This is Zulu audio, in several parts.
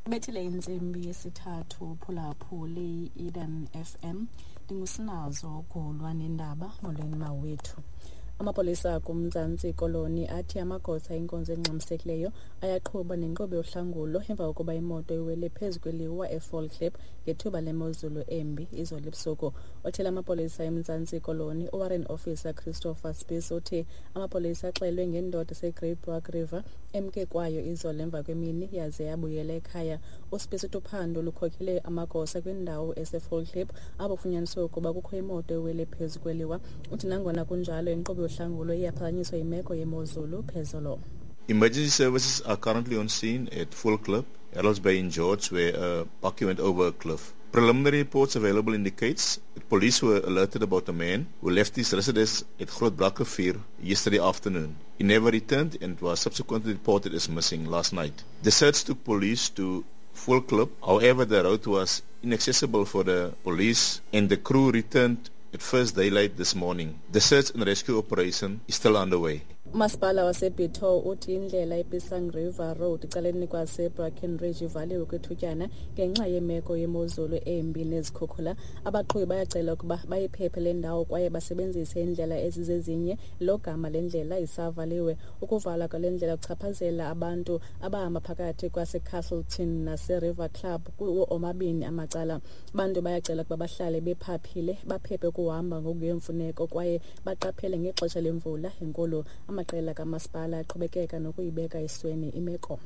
Bethile insimbi yesithathu phulaphuli Eden FM ndingusinazo golwa nendaba molweni mawethu. Amapolisa kuMzantsi Koloni athi amagosa inkonzo engxamisekileyo ayaqhuba nenkqubo yohlangulo emva kokuba imoto iwele phezu kweliwa eFallclip ngethuba lemozulu embi izolo ebusuku. Othela amapolisa eMzantsi Koloni uWarrant Officer Christopher Spies uthi amapolisa axelwe ngendoda eseGreatwalk River emke kwayo izolo emva kwemini yaze yabuyela ekhaya. USpies uthi uphando lukhokele amagosa kwindawo eseFallclip apho kufunyaniswe ukuba kukho imoto iwele phezu kweliwa. Uthi nangona kunjalo inkqubo yohlangulo iyaphazanyiswa yimeko yemozulu phezolo. Emergency services are currently on scene at Fullclip, Harold's Bay in George, where a bakkie went over a cliff. Preliminary reports available indicates that police were alerted about a man who left his residence at Grootbrakrivier yesterday afternoon. He never returned and was subsequently reported as missing last night. The search took police to Fullclip. However, the road was inaccessible for the police and the crew returned at first daylight this morning. The search and rescue operation is still underway. Umasipala waseBito uthi indlela ePisang River Road icaleni kwaseBrackenridge ivaliwe kwethutyana ngenxa yemeko yemozulu embi nezikhukhula. Abaqhubi bayacela ukuba bayiphephe le ndawo kwaye basebenzise indlela ezizezinye. Lo gama lendlela isavaliwe. Ukuvala kwale ndlela kuchaphazela abantu abahamba phakathi kwaseCastleton naseRiver Club kuwo omabini amacala. Abantu bayacela ukuba bahlale bephaphile, baphephe ukuhamba ngokuyemfuneko kwaye baqaphele ngexesha lemvula enkulu. Amaqela kamasipala aqhubekeka nokuyibeka esweni imeko.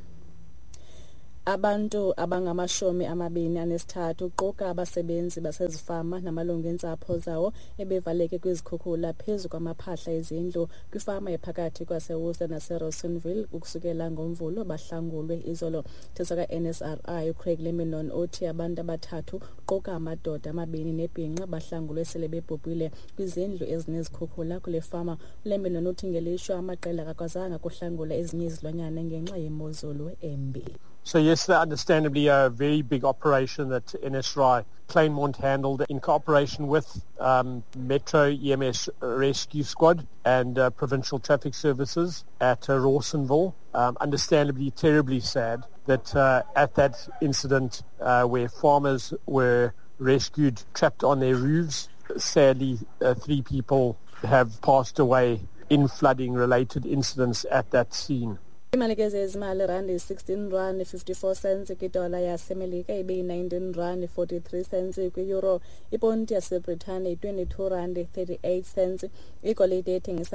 Abantu abangama-23 kuquka abasebenzi basezifama namalungu entsapho zawo ebevaleke kwizikhukhula phezu kwamaphahla ezindlu kwifama ephakathi kwaseWorcester naseRossonville ukusukela ngoMvulo bahlangulwe izolo. Thesa ka-NSRI uCraig Leminon uthi abantu abathathu kuquka amadoda amabini nebhinqa bahlangulwe sele bebhubhile kwizindlu ezinezikhukhula kule fama. Leminon uthi ngelishwa amaqela akakwazanga kuhlangula ezinye izilwanyana ngenxa yemozulu embi. So yes, understandably a very big operation that NSRI Claremont handled in cooperation with Metro EMS Rescue Squad and Provincial Traffic Services at Rawsonville. Understandably terribly sad that at that incident where farmers were rescued trapped on their roofs, sadly 3 people have passed away in flooding related incidents at that scene. Imali ke zezimali rand R16.54 kwidola yaseMelika ibe R19.43 kwi-euro. Iponti yaseBritane R22.38. Igolide ethengisa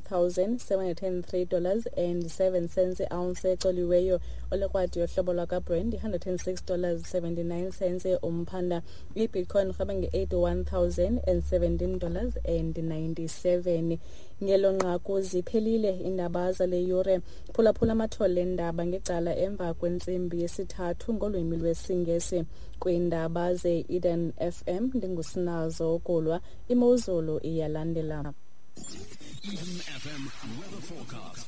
nge$4,703.07 ounce exoliweyo. Olekrwadi yohlobo lwakaBrent $106.79 umphanda. iBitcoin rhweba nge$81,017.97. Ngelo nqaku ziphelile indaba zale yure. Phulaphula amathole endaba ngecala emva kwentsimbi yesithathu ngolwimi lwesiNgesi kwindaba ze-Eden FM. Ndingusinazo golwa, imozulu iyalandela. Eden FM weather forecast.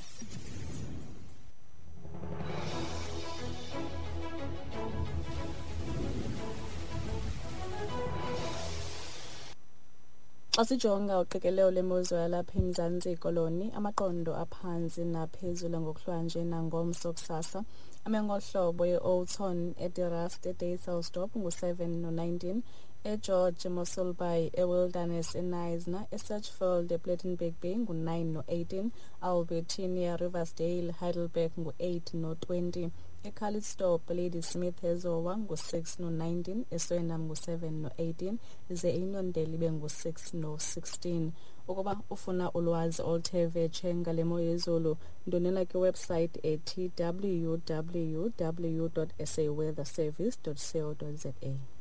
Xa sijonga uqikelelo lemozulu yalapha eMzantsi Koloni, amaqondo aphansi naphezulu ngokuhlwanje nangomso kusasa. Amengohlobo e-Oudtshoorn, eDerast, eDayselsdorp ngu7 no19, eGeorge Mossel Bay, eWilderness, eNisna, eSurchfield, ePlettenberg Bay ngu9 no18, Albertina, Riversdale, Heidelberg ngu8 no20, eCalitstop, Ladysmith, eZowa ngu6 no19, eSwendam ngu7 no18, ze iNyondele ibe ngu6 no16. Ukuba ufuna ulwazi oluthe vetshe ngale mo yezulu, ndonela kwiwebsite ethi www.saweatherservice.co.za.